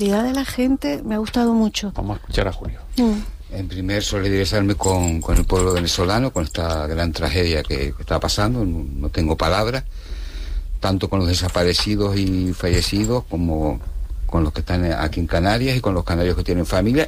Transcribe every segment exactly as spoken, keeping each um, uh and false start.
La de la gente me ha gustado mucho. Vamos a escuchar a Julio. Mm. En primer, solidarizarme con, con el pueblo venezolano, con esta gran tragedia que, que está pasando. No, no tengo palabras, tanto con los desaparecidos y fallecidos como con los que están aquí en Canarias y con los canarios que tienen familia,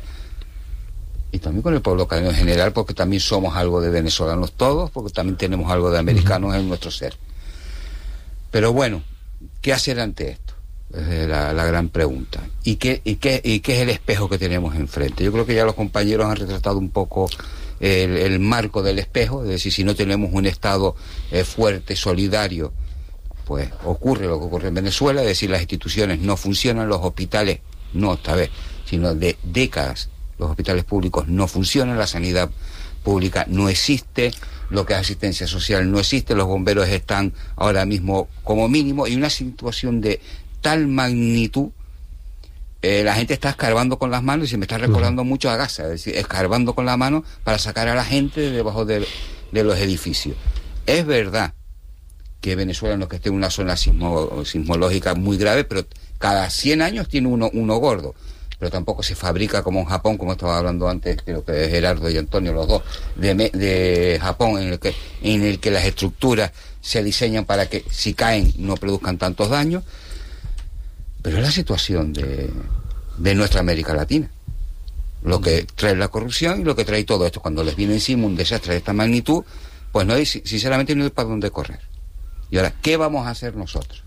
y también con el pueblo canario en general, porque también somos algo de venezolanos todos, porque también tenemos algo de americanos uh-huh. en nuestro ser. Pero bueno, ¿qué hacer ante esto? Es la, la gran pregunta. ¿Y qué, y, qué, ¿Y qué es el espejo que tenemos enfrente? Yo creo que ya los compañeros han retratado un poco el, el marco del espejo, es decir, si no tenemos un Estado eh, fuerte, solidario, pues ocurre lo que ocurre en Venezuela, es decir, las instituciones no funcionan, los hospitales, no esta vez, sino de décadas, los hospitales públicos no funcionan, la sanidad pública no existe, lo que es asistencia social no existe, los bomberos están ahora mismo como mínimo, y una situación de tal magnitud, eh, la gente está escarbando con las manos, y se me está recordando uh-huh. mucho a Gaza, es decir, escarbando con la mano para sacar a la gente de debajo de, de los edificios. Es verdad que Venezuela no es que esté en una zona sismo, sismológica muy grave, pero cada cien años tiene uno, uno gordo. Pero tampoco se fabrica como en Japón, como estaba hablando antes, creo que Gerardo y Antonio, los dos, de, de Japón, en el, que, en el que las estructuras se diseñan para que si caen no produzcan tantos daños. Pero es la situación de, de nuestra América Latina. Lo que trae la corrupción y lo que trae todo esto. Cuando les viene encima un desastre de esta magnitud, pues no hay, sinceramente no hay para dónde correr. Y ahora, ¿qué vamos a hacer nosotros?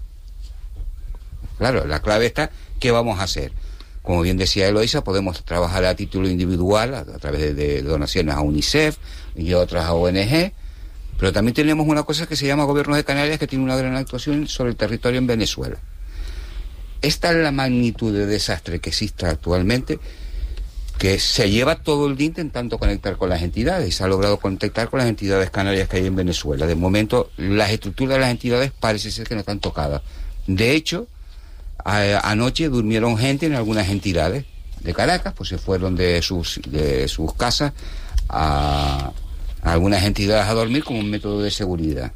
Claro, la clave está, ¿qué vamos a hacer? Como bien decía Eloisa, podemos trabajar a título individual, a, a través de, de donaciones a UNICEF y otras a O N G, pero también tenemos una cosa que se llama Gobierno de Canarias, que tiene una gran actuación sobre el territorio en Venezuela. Esta es la magnitud de desastre que existe actualmente, que se lleva todo el día intentando conectar con las entidades, y se ha logrado conectar con las entidades canarias que hay en Venezuela. De momento, las estructuras de las entidades parece ser que no están tocadas. De hecho, a, anoche durmieron gente en algunas entidades de Caracas, pues se fueron de sus, de sus casas a, a algunas entidades a dormir como un método de seguridad.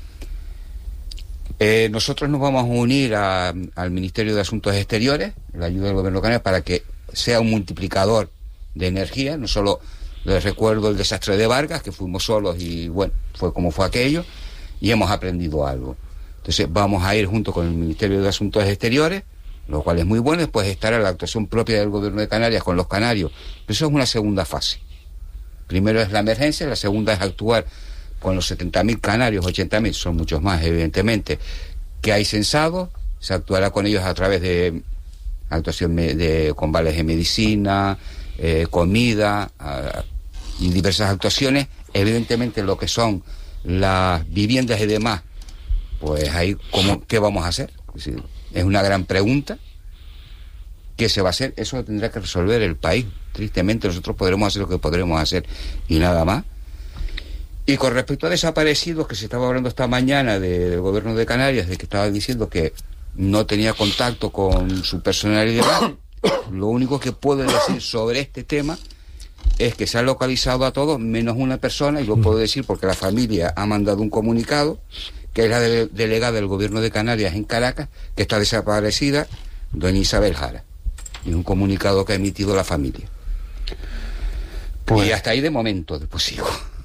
Eh, nosotros nos vamos a unir a, al Ministerio de Asuntos Exteriores, la ayuda del Gobierno de Canarias, para que sea un multiplicador de energía. No solo les recuerdo el desastre de Vargas, que fuimos solos y bueno, fue como fue aquello, y hemos aprendido algo. Entonces vamos a ir junto con el Ministerio de Asuntos Exteriores, lo cual es muy bueno. Después estará la actuación propia del Gobierno de Canarias con los canarios. Pero eso es una segunda fase. Primero es la emergencia, la segunda es actuar con los setenta mil canarios, ochenta mil, son muchos más evidentemente, que hay censados. Se actuará con ellos a través de actuación de, con vales de medicina, eh, comida uh, y diversas actuaciones. Evidentemente lo que son las viviendas y demás, pues ahí, ¿cómo, ¿qué vamos a hacer? Es decir, es una gran pregunta. ¿Qué se va a hacer? Eso lo tendrá que resolver el país. Tristemente nosotros podremos hacer lo que podremos hacer y nada más. Y con respecto a desaparecidos, que se estaba hablando esta mañana de, del Gobierno de Canarias, de que estaba diciendo que no tenía contacto con su personalidad, lo único que puedo decir sobre este tema es que se ha localizado a todos menos una persona, y lo puedo decir porque la familia ha mandado un comunicado, que es la de, delegada del Gobierno de Canarias en Caracas, que está desaparecida, doña Isabel Jara, y un comunicado que ha emitido la familia. Pues, y hasta ahí de momento, después sigo.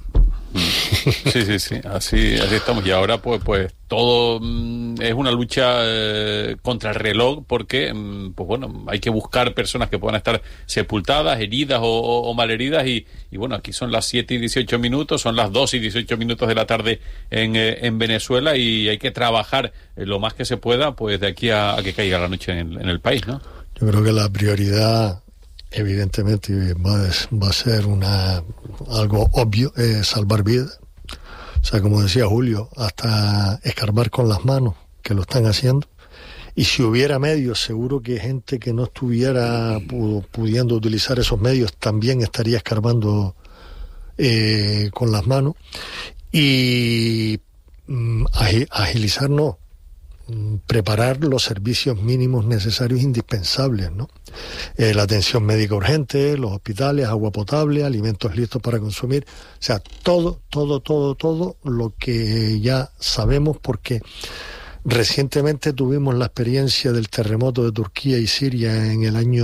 Sí, sí, sí, así, así estamos. Y ahora pues pues todo mm, es una lucha eh, contra el reloj, porque mm, pues bueno, hay que buscar personas que puedan estar sepultadas, heridas o, o, o malheridas, y, y bueno, aquí son las siete y dieciocho minutos, son las dos y dieciocho minutos de la tarde en, eh, en Venezuela, y hay que trabajar eh, lo más que se pueda pues de aquí a, a que caiga la noche en, en el país, ¿no? Yo creo que la prioridad, evidentemente, va a, va a ser una algo obvio, es salvar vidas. O sea, como decía Julio, hasta escarbar con las manos, que lo están haciendo. Y si hubiera medios, seguro que gente que no estuviera pudiendo utilizar esos medios también estaría escarbando eh, con las manos. Y mm, agilizar, no. Preparar los servicios mínimos necesarios indispensables, ¿no? Eh, la atención médica urgente, los hospitales, agua potable, alimentos listos para consumir, o sea, todo, todo, todo, todo lo que ya sabemos, porque Recientemente tuvimos la experiencia del terremoto de Turquía y Siria en el año